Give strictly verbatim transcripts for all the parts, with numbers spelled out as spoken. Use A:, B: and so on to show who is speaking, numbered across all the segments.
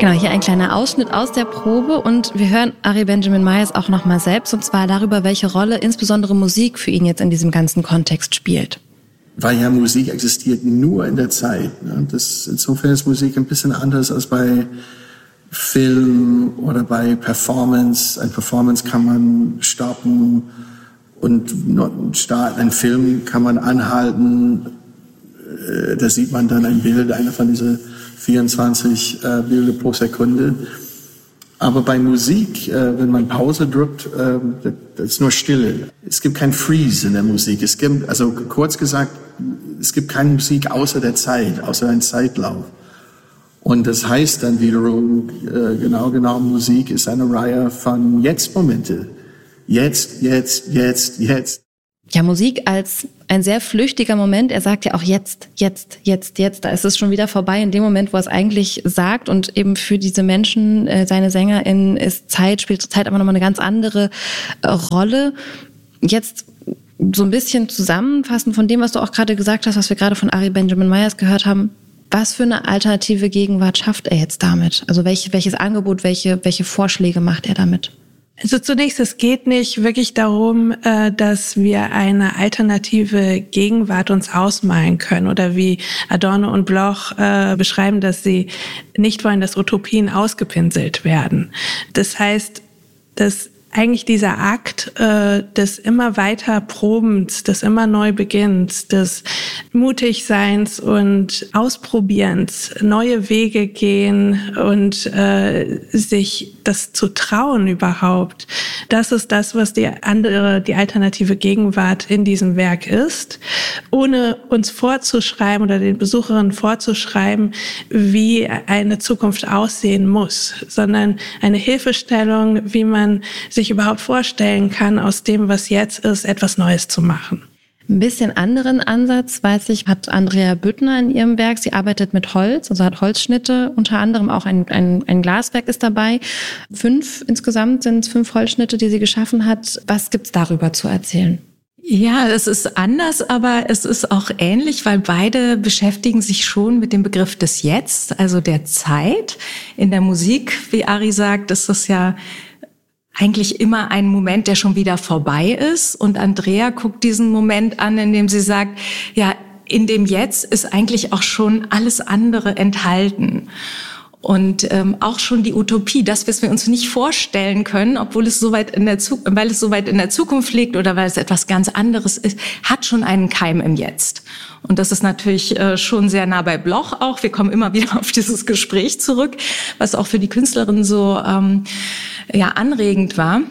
A: Genau, hier ein kleiner Ausschnitt aus der Probe und wir hören Ari Benjamin Myers auch nochmal selbst, und zwar darüber, welche Rolle insbesondere Musik für ihn jetzt in diesem ganzen Kontext spielt.
B: Weil ja Musik existiert nur in der Zeit. Ne? Das, insofern ist Musik ein bisschen anders als bei Film oder bei Performance. Ein Performance kann man stoppen und starten. Ein Film kann man anhalten. Da sieht man dann ein Bild, einer von diesen vierundzwanzig äh, Bilder pro Sekunde. Aber bei Musik, äh, wenn man Pause drückt, äh, das, das ist nur Stille. Es gibt kein Freeze in der Musik. Es gibt, also kurz gesagt, es gibt keine Musik außer der Zeit, außer ein Zeitlauf. Und das heißt dann wiederum, äh, genau genommen, Musik ist eine Reihe von Jetzt-Momente. Jetzt, jetzt, jetzt, jetzt.
A: Ja, Musik als ein sehr flüchtiger Moment. Er sagt ja auch jetzt, jetzt, jetzt, jetzt. Da ist es schon wieder vorbei in dem Moment, wo er es eigentlich sagt. Und eben für diese Menschen, äh, seine SängerInnen, ist Zeit, spielt Zeit aber nochmal eine ganz andere äh, Rolle. Jetzt so ein bisschen zusammenfassen von dem, was du auch gerade gesagt hast, was wir gerade von Ari Benjamin Myers gehört haben. Was für eine alternative Gegenwart schafft er jetzt damit? Also welche, welches Angebot, welche, welche Vorschläge macht er damit?
C: Also zunächst, es geht nicht wirklich darum, dass wir eine alternative Gegenwart uns ausmalen können oder wie Adorno und Bloch beschreiben, dass sie nicht wollen, dass Utopien ausgepinselt werden. Das heißt, dass eigentlich dieser Akt äh, des immer weiter Probens, des immer neu Beginnens, des Mutigseins und Ausprobierens, neue Wege gehen und äh, sich das zu trauen überhaupt, das ist das, was die andere, die alternative Gegenwart in diesem Werk ist, ohne uns vorzuschreiben oder den Besucherinnen vorzuschreiben, wie eine Zukunft aussehen muss, sondern eine Hilfestellung, wie man sich überhaupt vorstellen kann, aus dem, was jetzt ist, etwas Neues zu machen.
A: Ein bisschen anderen Ansatz, weiß ich, hat Andrea Büttner in ihrem Werk. Sie arbeitet mit Holz, also hat Holzschnitte, unter anderem auch ein, ein, ein Glaswerk ist dabei. Fünf insgesamt sind es fünf Holzschnitte, die sie geschaffen hat. Was gibt's darüber zu erzählen?
D: Ja, es ist anders, aber es ist auch ähnlich, weil beide beschäftigen sich schon mit dem Begriff des Jetzt, also der Zeit. In der Musik, wie Ari sagt, ist das ja eigentlich immer ein Moment, der schon wieder vorbei ist. Und Andrea guckt diesen Moment an, in dem sie sagt, ja, in dem Jetzt ist eigentlich auch schon alles andere enthalten. Und ähm, auch schon die Utopie, das, was wir uns nicht vorstellen können, obwohl es so weit in der Zu- weil es so weit in der Zukunft liegt oder weil es etwas ganz anderes ist, hat schon einen Keim im Jetzt. Und das ist natürlich äh, schon sehr nah bei Bloch auch. Wir kommen immer wieder auf dieses Gespräch zurück, was auch für die Künstlerin so ähm, ja anregend war.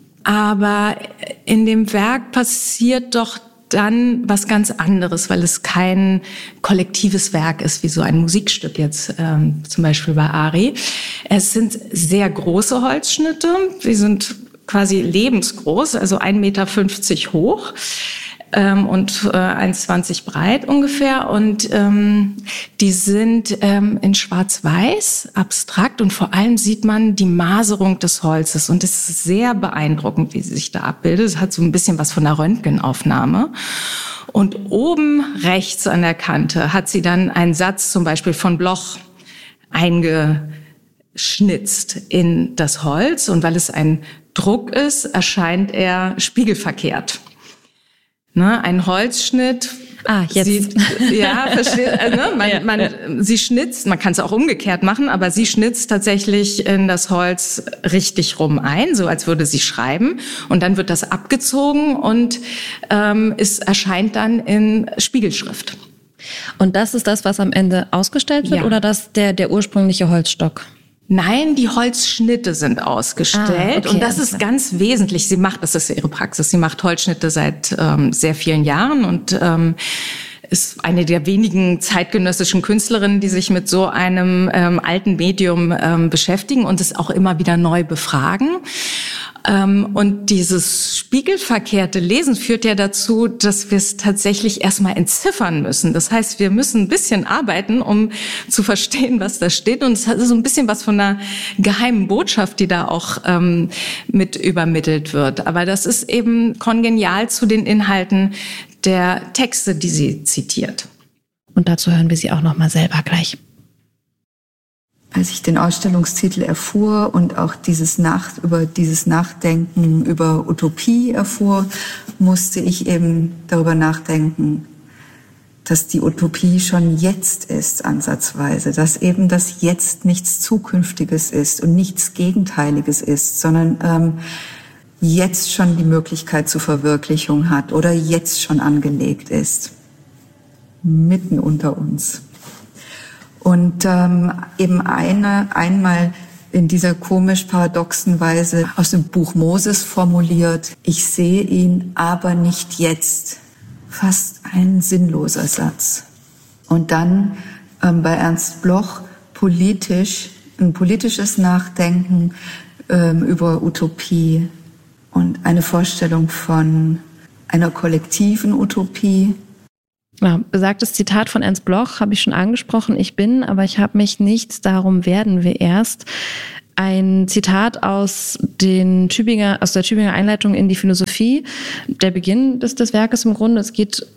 D: Aber in dem Werk passiert doch dann was ganz anderes, weil es kein kollektives Werk ist, wie so ein Musikstück jetzt ähm, zum Beispiel bei Ari. Es sind sehr große Holzschnitte, die sind quasi lebensgroß, also ein Meter fünfzig hoch ähm, und äh, eins Komma zwanzig breit ungefähr. Und ähm, die sind ähm, in Schwarz-Weiß, abstrakt, und vor allem sieht man die Maserung des Holzes. Und es ist sehr beeindruckend, wie sie sich da abbildet. Es hat so ein bisschen was von einer Röntgenaufnahme. Und oben rechts an der Kante hat sie dann einen Satz zum Beispiel von Bloch eingeschnitzt in das Holz. Und weil es ein Druck ist, erscheint er spiegelverkehrt. Ne, ein Holzschnitt.
A: Ah, jetzt.
D: Sie, ja, versteht, also, ne, man,
A: ja,
D: man,
A: ja.
D: sie schnitzt, man kann es auch umgekehrt machen, aber sie schnitzt tatsächlich in das Holz richtig rum ein, so als würde sie schreiben. Und dann wird das abgezogen und ähm, es erscheint dann in Spiegelschrift.
A: Und das ist das, was am Ende ausgestellt wird,
D: Ja.
A: oder das der, der ursprüngliche Holzstock?
D: Nein, die Holzschnitte sind ausgestellt.
A: Ah, okay,
D: und das
A: alles
D: ist
A: klar.
D: ganz wesentlich. Sie macht, das ist ihre Praxis, sie macht Holzschnitte seit ähm, sehr vielen Jahren und ähm, ist eine der wenigen zeitgenössischen Künstlerinnen, die sich mit so einem ähm, alten Medium ähm, beschäftigen und es auch immer wieder neu befragen. Ähm, und dieses spiegelverkehrte Lesen führt ja dazu, dass wir es tatsächlich erstmal entziffern müssen. Das heißt, wir müssen ein bisschen arbeiten, um zu verstehen, was da steht. Und es hat so ein bisschen was von einer geheimen Botschaft, die da auch ähm, mit übermittelt wird. Aber das ist eben kongenial zu den Inhalten der Texte, die sie zitiert.
A: Und dazu hören wir sie auch noch mal selber gleich.
E: als ich den Ausstellungstitel erfuhr und auch dieses Nach- über dieses Nachdenken über Utopie erfuhr, musste ich eben darüber nachdenken, dass die Utopie schon jetzt ist, ansatzweise, dass eben das Jetzt nichts Zukünftiges ist und nichts Gegenteiliges ist, sondern ähm, jetzt schon die Möglichkeit zur Verwirklichung hat oder jetzt schon angelegt ist, mitten unter uns. Und ähm, eben eine, einmal in dieser komisch paradoxen Weise aus dem Buch Moses formuliert, ich sehe ihn, aber nicht jetzt. Fast ein sinnloser Satz. Und dann ähm, bei Ernst Bloch politisch, ein politisches Nachdenken ähm, über Utopie und eine Vorstellung von einer kollektiven Utopie.
A: Ja, besagtes Zitat von Ernst Bloch habe ich schon angesprochen. Ich bin, aber ich habe mich nichts, darum werden wir erst. Ein Zitat aus den Tübinger, aus der Tübinger Einleitung in die Philosophie. Der Beginn des, des Werkes im Grunde. Es geht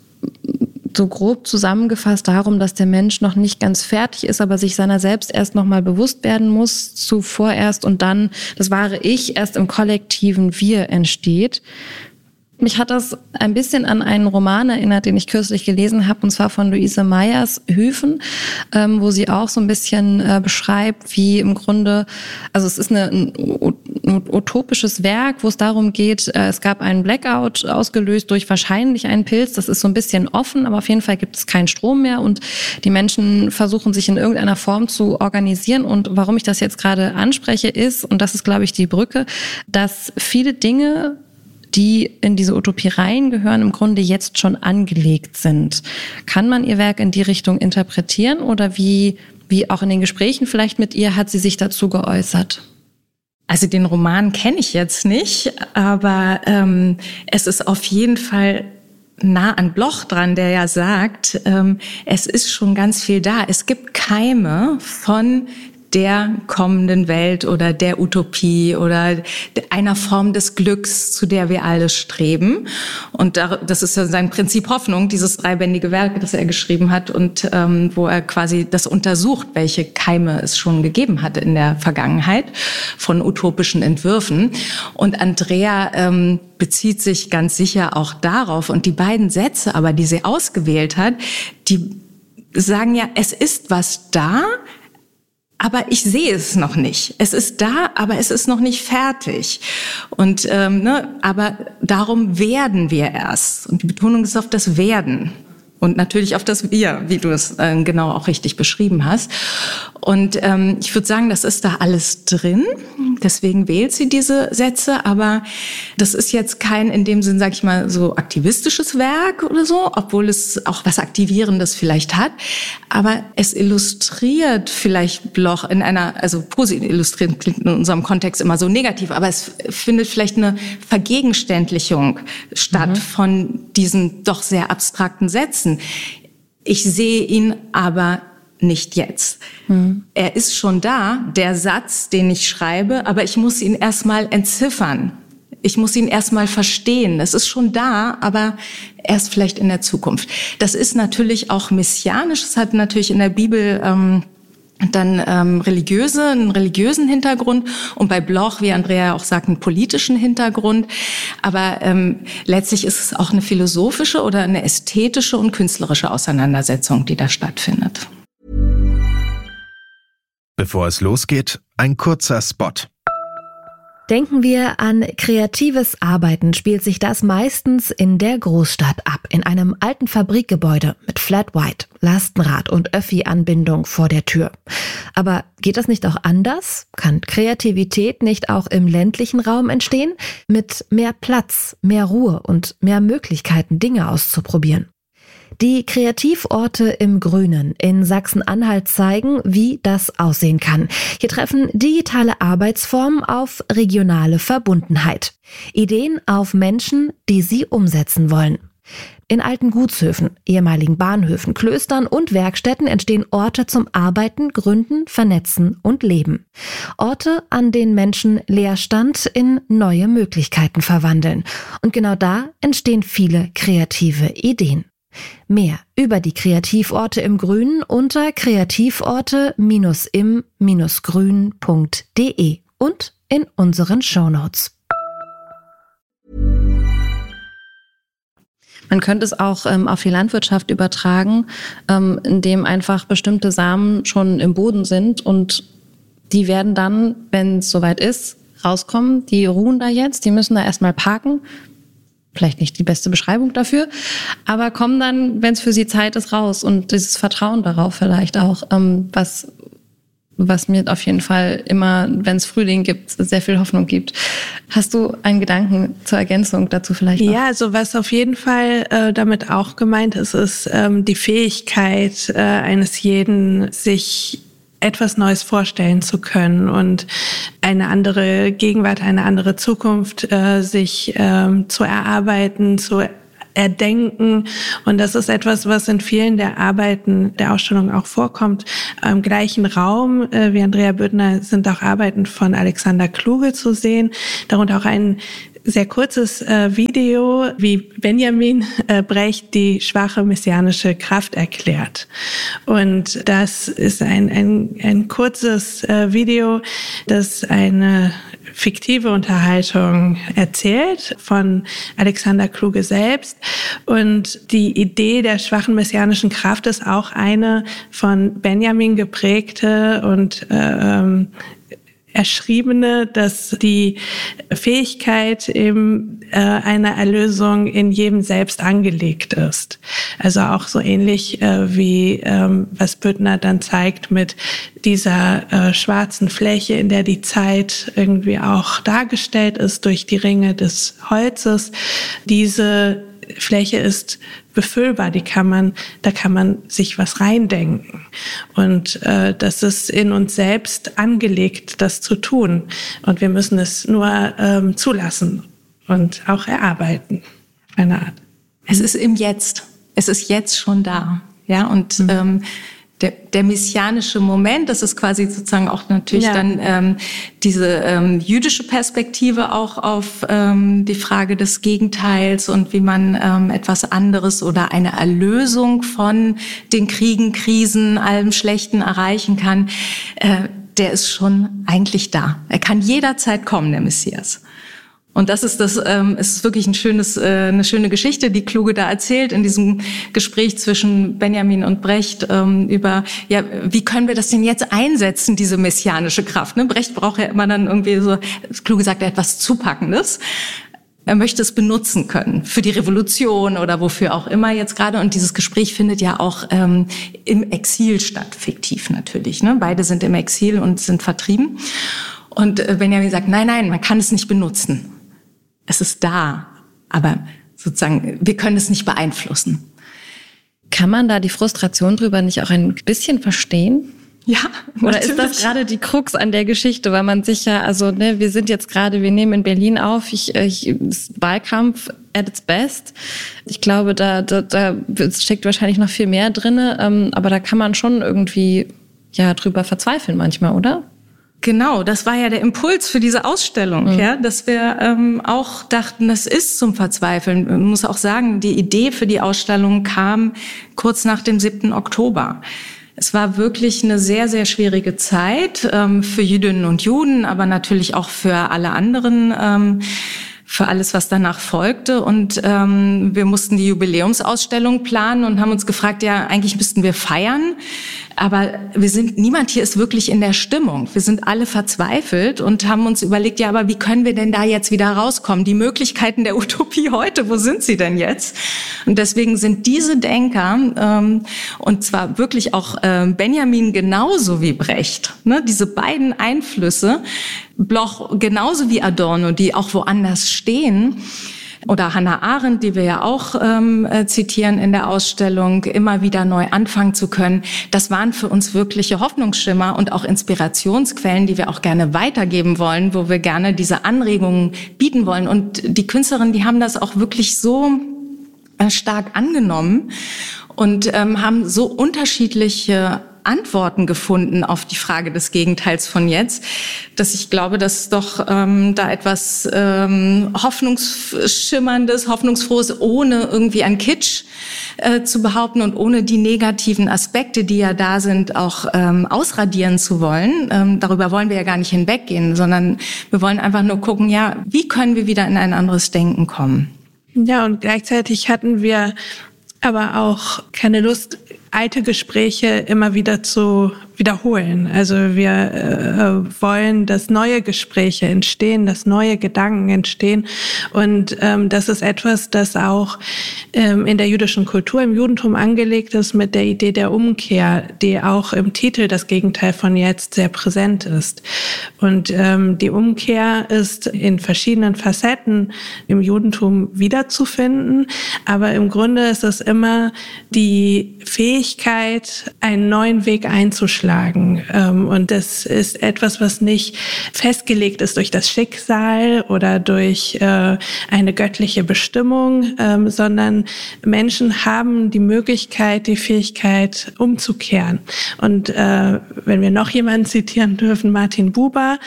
A: so grob zusammengefasst darum, dass der Mensch noch nicht ganz fertig ist, aber sich seiner selbst erst noch mal bewusst werden muss, zuvor erst und dann das wahre Ich erst im kollektiven Wir entsteht. Mich hat das ein bisschen an einen Roman erinnert, den ich kürzlich gelesen habe, und zwar von Luise Meyers Hüfen, ähm, wo sie auch so ein bisschen äh, beschreibt, wie im Grunde, also es ist eine, ein, ein utopisches Werk, wo es darum geht, äh, es gab einen Blackout ausgelöst durch wahrscheinlich einen Pilz, das ist so ein bisschen offen, aber auf jeden Fall gibt es keinen Strom mehr und die Menschen versuchen sich in irgendeiner Form zu organisieren, und warum ich das jetzt gerade anspreche ist, und das ist glaube ich die Brücke, dass viele Dinge, die in diese Utopie reingehören, im Grunde jetzt schon angelegt sind. Kann man ihr Werk in die Richtung interpretieren oder wie, wie auch in den Gesprächen vielleicht mit ihr hat sie sich dazu geäußert?
D: Also den Roman kenne ich jetzt nicht, aber ähm, es ist auf jeden Fall nah an Bloch dran, der ja sagt, ähm, es ist schon ganz viel da. Es gibt Keime von der kommenden Welt oder der Utopie oder einer Form des Glücks, zu der wir alle streben. Und das ist ja sein Prinzip Hoffnung, dieses dreibändige Werk, das er geschrieben hat und ähm, wo er quasi das untersucht, welche Keime es schon gegeben hat in der Vergangenheit von utopischen Entwürfen. Und Andrea ähm, bezieht sich ganz sicher auch darauf. Und die beiden Sätze aber, die sie ausgewählt hat, die sagen ja, es ist was da, aber ich sehe es noch nicht. Es ist da, aber es ist noch nicht fertig. Und ähm, ne, aber darum werden wir erst. Und die Betonung ist auf das Werden. Und natürlich auf das Wir, wie du es äh, genau auch richtig beschrieben hast. Und ähm, ich würde sagen, das ist da alles drin. Deswegen wählt sie diese Sätze. Aber das ist jetzt kein, in dem Sinn, sag ich mal, so aktivistisches Werk oder so, obwohl es auch was Aktivierendes vielleicht hat. Aber es illustriert vielleicht Bloch in einer, also positiv illustriert klingt in unserem Kontext immer so negativ, aber es findet vielleicht eine Vergegenständlichung statt mhm. von diesen doch sehr abstrakten Sätzen. Ich sehe ihn aber nicht jetzt. Hm. Er ist schon da, der Satz, den ich schreibe, aber ich muss ihn erstmal entziffern. Ich muss ihn erstmal verstehen. Es ist schon da, aber erst vielleicht in der Zukunft. Das ist natürlich auch messianisch. Es hat natürlich in der Bibel ähm, dann ähm, religiöse, einen religiösen Hintergrund und bei Bloch, wie Andrea auch sagt, einen politischen Hintergrund. Aber ähm, letztlich ist es auch eine philosophische oder eine ästhetische und künstlerische Auseinandersetzung, die da stattfindet.
F: Bevor es losgeht, ein kurzer Spot.
G: Denken wir an kreatives Arbeiten, spielt sich das meistens in der Großstadt ab, in einem alten Fabrikgebäude mit Flat White, Lastenrad und Öffi-Anbindung vor der Tür. Aber geht das nicht auch anders? Kann Kreativität nicht auch im ländlichen Raum entstehen? Mit mehr Platz, mehr Ruhe und mehr Möglichkeiten, Dinge auszuprobieren. Die Kreativorte im Grünen in Sachsen-Anhalt zeigen, wie das aussehen kann. Hier treffen digitale Arbeitsformen auf regionale Verbundenheit. Ideen auf Menschen, die sie umsetzen wollen. In alten Gutshöfen, ehemaligen Bahnhöfen, Klöstern und Werkstätten entstehen Orte zum Arbeiten, Gründen, Vernetzen und Leben. Orte, an denen Menschen Leerstand in neue Möglichkeiten verwandeln. Und genau da entstehen viele kreative Ideen. Mehr über die Kreativorte im Grünen unter kreativorte im grün punkt de und in unseren Shownotes.
A: Man könnte es auch ähm, auf die Landwirtschaft übertragen, ähm, indem einfach bestimmte Samen schon im Boden sind und die werden dann, wenn es soweit ist, rauskommen. Die ruhen da jetzt, die müssen da erstmal parken. Vielleicht nicht die beste Beschreibung dafür, aber kommen dann, wenn es für sie Zeit ist, raus. Und dieses Vertrauen darauf vielleicht auch, ähm, was, was mir auf jeden Fall immer, wenn es Frühling gibt, sehr viel Hoffnung gibt. Hast du einen Gedanken zur Ergänzung dazu vielleicht noch?
C: Ja, also was auf jeden Fall äh, damit auch gemeint ist, ist ähm, die Fähigkeit äh, eines jeden, sich etwas Neues vorstellen zu können und eine andere Gegenwart, eine andere Zukunft äh, sich ähm, zu erarbeiten, zu erdenken. Und das ist etwas, was in vielen der Arbeiten der Ausstellung auch vorkommt. Im gleichen Raum äh, wie Andrea Büttner sind auch Arbeiten von Alexander Kluge zu sehen, darunter auch ein sehr kurzes äh, Video, wie Benjamin äh, Brecht die schwache messianische Kraft erklärt. Und das ist ein, ein, ein kurzes äh, Video, das eine fiktive Unterhaltung erzählt von Alexander Kluge selbst. Und die Idee der schwachen messianischen Kraft ist auch eine von Benjamin geprägte und äh, erschriebene, dass die Fähigkeit eben äh, einer Erlösung in jedem selbst angelegt ist. Also auch so ähnlich äh, wie ähm, was Büttner dann zeigt mit dieser äh, schwarzen Fläche, in der die Zeit irgendwie auch dargestellt ist durch die Ringe des Holzes. Diese Fläche ist befüllbar, die kann man, da kann man sich was reindenken. Und äh, das ist in uns selbst angelegt, das zu tun. Und wir müssen es nur ähm, zulassen und auch erarbeiten, auf eine Art.
D: Es ist im Jetzt. Es ist jetzt schon da. Ja, und mhm. ähm, Der, der messianische Moment, das ist quasi sozusagen auch natürlich ja. dann ähm, diese ähm, jüdische Perspektive auch auf ähm, die Frage des Gegenteils und wie man ähm, etwas anderes oder eine Erlösung von den Kriegen, Krisen, allem Schlechten erreichen kann. Äh, der ist schon eigentlich da. Er kann jederzeit kommen, der Messias. Und das ist das, ähm, es ist wirklich ein schönes, äh, eine schöne Geschichte, die Kluge da erzählt in diesem Gespräch zwischen Benjamin und Brecht ähm, über, ja, wie können wir das denn jetzt einsetzen, diese messianische Kraft? Ne? Brecht braucht ja immer dann irgendwie so, Kluge sagt ja etwas Zupackendes. Er möchte es benutzen können für die Revolution oder wofür auch immer jetzt gerade. Und dieses Gespräch findet ja auch ähm, im Exil statt, fiktiv natürlich. Ne? Beide sind im Exil und sind vertrieben. Und äh, Benjamin sagt, nein, nein, man kann es nicht benutzen. Es ist da, aber sozusagen, wir können es nicht beeinflussen.
A: Kann man da die Frustration drüber nicht auch ein bisschen verstehen?
D: Ja,
A: Oder
D: natürlich.
A: ist das gerade die Krux an der Geschichte, weil man sich ja, also ne, wir sind jetzt gerade, wir nehmen in Berlin auf, ich, ich Wahlkampf at its best. Ich glaube, da, da, da steckt wahrscheinlich noch viel mehr drinne, ähm, aber da kann man schon irgendwie ja drüber verzweifeln manchmal, oder?
D: Genau, das war ja der Impuls für diese Ausstellung, mhm. ja, dass wir ähm, auch dachten, das ist zum Verzweifeln. Man muss auch sagen, die Idee für die Ausstellung kam kurz nach dem siebten Oktober. Es war wirklich eine sehr, sehr schwierige Zeit ähm, für Jüdinnen und Juden, aber natürlich auch für alle anderen, ähm, für alles, was danach folgte. Und ähm, wir mussten die Jubiläumsausstellung planen und haben uns gefragt, ja, eigentlich müssten wir feiern. Aber wir sind, niemand hier ist wirklich in der Stimmung. Wir sind alle verzweifelt und haben uns überlegt, ja, aber wie können wir denn da jetzt wieder rauskommen? Die Möglichkeiten der Utopie heute, wo sind sie denn jetzt? Und deswegen sind diese Denker, ähm, und zwar wirklich auch äh, Benjamin genauso wie Brecht, ne, diese beiden Einflüsse, Bloch genauso wie Adorno, die auch woanders stehen, oder Hannah Arendt, die wir ja auch ähm, äh, zitieren in der Ausstellung, immer wieder neu anfangen zu können. Das waren für uns wirkliche Hoffnungsschimmer und auch Inspirationsquellen, die wir auch gerne weitergeben wollen, wo wir gerne diese Anregungen bieten wollen. Und die Künstlerinnen, die haben das auch wirklich so äh, stark angenommen und ähm, haben so unterschiedliche Antworten gefunden auf die Frage des Gegenteils von jetzt, dass ich glaube, dass doch ähm, da etwas ähm, Hoffnungsschimmerndes, Hoffnungsfrohes, ohne irgendwie ein Kitsch äh, zu behaupten und ohne die negativen Aspekte, die ja da sind, auch ähm, ausradieren zu wollen. Ähm, darüber wollen wir ja gar nicht hinweggehen, sondern wir wollen einfach nur gucken, ja, wie können wir wieder in ein anderes Denken kommen?
C: Ja, und gleichzeitig hatten wir aber auch keine Lust, alte Gespräche immer wieder zu wiederholen. Also wir äh, wollen, dass neue Gespräche entstehen, dass neue Gedanken entstehen. Und ähm, das ist etwas, das auch ähm, in der jüdischen Kultur, im Judentum angelegt ist mit der Idee der Umkehr, die auch im Titel das Gegenteil von jetzt sehr präsent ist. Und ähm, die Umkehr ist in verschiedenen Facetten im Judentum wiederzufinden. Aber im Grunde ist es immer die Fähigkeit, einen neuen Weg einzuschlagen. Und das ist etwas, was nicht festgelegt ist durch das Schicksal oder durch eine göttliche Bestimmung, sondern Menschen haben die Möglichkeit, die Fähigkeit umzukehren. Und wenn wir noch jemanden zitieren dürfen, Martin Buber,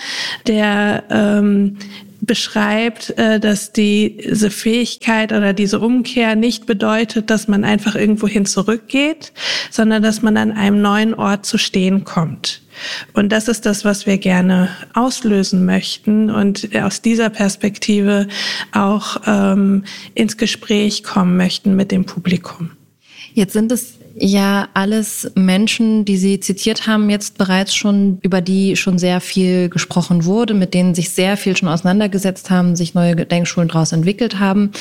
C: der ähm, beschreibt, dass diese Fähigkeit oder diese Umkehr nicht bedeutet, dass man einfach irgendwohin zurückgeht, sondern dass man an einem neuen Ort zu stehen kommt. Und das ist das, was wir gerne auslösen möchten und aus dieser Perspektive auch ähm, ins Gespräch kommen möchten mit dem Publikum.
A: Jetzt sind es ja alles Menschen, die Sie zitiert haben, jetzt bereits schon, über die schon sehr viel gesprochen wurde, mit denen sich sehr viel schon auseinandergesetzt haben, sich neue Denkschulen daraus entwickelt haben.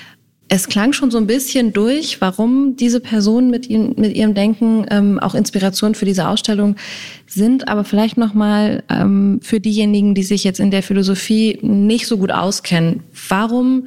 A: Es klang schon so ein bisschen durch, warum diese Personen mit, ihnen, mit ihrem Denken ähm, auch Inspiration für diese Ausstellung sind, aber vielleicht nochmal ähm, für diejenigen, die sich jetzt in der Philosophie nicht so gut auskennen. Warum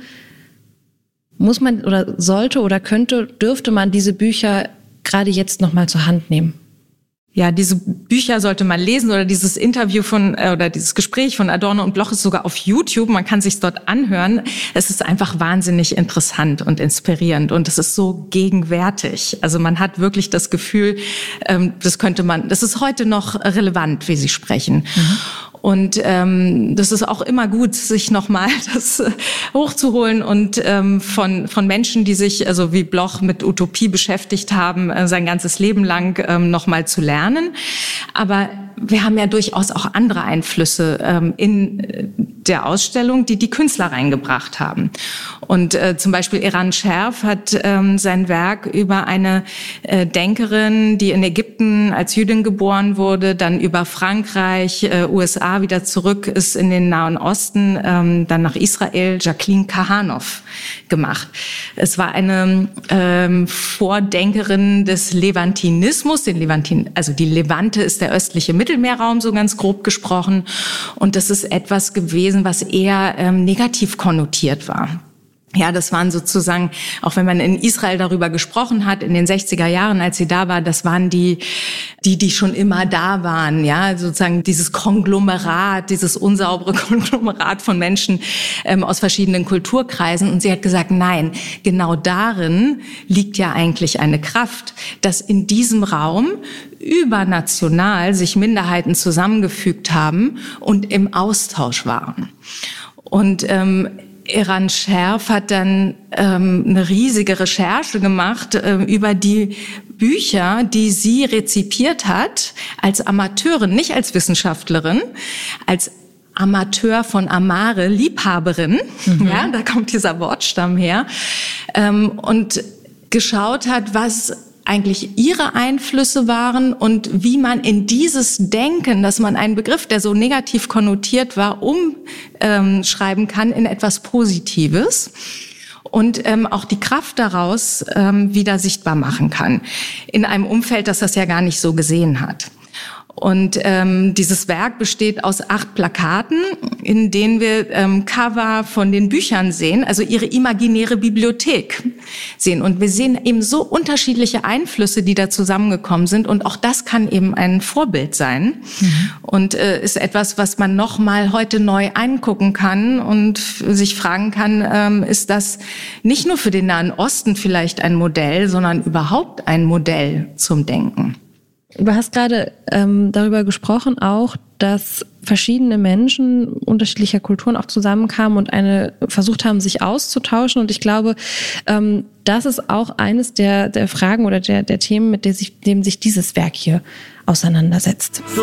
A: muss man oder sollte oder könnte, dürfte man diese Bücher gerade jetzt nochmal zur Hand nehmen?
D: Ja, diese Bücher sollte man lesen oder dieses Interview von äh, oder dieses Gespräch von Adorno und Bloch ist sogar auf YouTube. Man kann sich dort anhören. Es ist einfach wahnsinnig interessant und inspirierend und es ist so gegenwärtig. Also man hat wirklich das Gefühl, ähm, das könnte man, das ist heute noch relevant, wie Sie sprechen. Mhm. Und ähm, das ist auch immer gut, sich nochmal das äh, hochzuholen und ähm, von von Menschen, die sich, also wie Bloch, mit Utopie beschäftigt haben, äh, sein ganzes Leben lang ähm, nochmal zu lernen. Aber wir haben ja durchaus auch andere Einflüsse ähm, in der Ausstellung, die die Künstler reingebracht haben. Und äh, zum Beispiel Eran Scherf hat ähm, sein Werk über eine äh, Denkerin, die in Ägypten als Jüdin geboren wurde, dann über Frankreich, äh, U S A wieder zurück ist in den Nahen Osten, ähm, dann nach Israel, Jacqueline Kahanoff gemacht. Es war eine ähm, Vordenkerin des Levantinismus, den Levantin, also die Levante ist der östliche Mittelmeerraum, so ganz grob gesprochen. Und das ist etwas gewesen, was eher ähm, negativ konnotiert war. Ja, das waren sozusagen, auch wenn man in Israel darüber gesprochen hat, in den sechziger Jahren, als sie da war, das waren die, die, die schon immer da waren, ja, sozusagen dieses Konglomerat, dieses unsaubere Konglomerat von Menschen ähm, aus verschiedenen Kulturkreisen. Und sie hat gesagt, nein, genau darin liegt ja eigentlich eine Kraft, dass in diesem Raum übernational sich Minderheiten zusammengefügt haben und im Austausch waren. Und ähm, Eran Scherf hat dann ähm, eine riesige Recherche gemacht äh, über die Bücher, die sie rezipiert hat als Amateurin, nicht als Wissenschaftlerin, als Amateur von Amare, Liebhaberin, mhm. ja, da kommt dieser Wortstamm her, ähm, und geschaut hat, was eigentlich ihre Einflüsse waren und wie man in dieses Denken, dass man einen Begriff, der so negativ konnotiert war, umschreiben kann in etwas Positives und ähm, auch die Kraft daraus ähm, wieder sichtbar machen kann in einem Umfeld, das das ja gar nicht so gesehen hat. Und ähm, dieses Werk besteht aus acht Plakaten, in denen wir ähm, Cover von den Büchern sehen, also ihre imaginäre Bibliothek sehen. Und wir sehen eben so unterschiedliche Einflüsse, die da zusammengekommen sind. Und auch das kann eben ein Vorbild sein. Mhm. Und äh, ist etwas, was man noch mal heute neu angucken kann und sich fragen kann, ähm, ist das nicht nur für den Nahen Osten vielleicht ein Modell, sondern überhaupt ein Modell zum Denken?
A: Du hast gerade ähm, darüber gesprochen auch, dass verschiedene Menschen unterschiedlicher Kulturen auch zusammenkamen und eine versucht haben, sich auszutauschen. Und ich glaube, ähm, das ist auch eines der, der Fragen oder der, der Themen, mit der sich, dem sich dieses Werk hier auseinandersetzt.
H: So